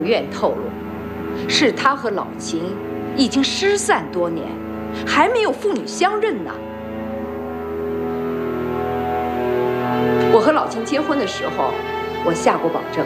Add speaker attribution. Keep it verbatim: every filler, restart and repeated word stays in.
Speaker 1: 愿透露，是他和老秦已经失散多年，还没有父女相认呢。我和老秦结婚的时候，我下过保证，